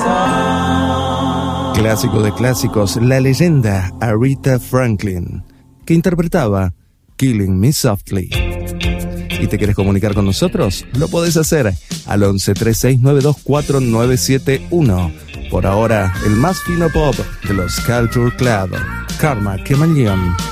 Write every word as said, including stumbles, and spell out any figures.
Clásico de clásicos, la leyenda Aretha Franklin, que interpretaba Killing Me Softly. ¿Y te querés comunicar con nosotros? Lo podés hacer al once tres seis nueve dos cuatro nueve siete uno. Por ahora, el más fino pop de los Culture Club, Karma Chameleon.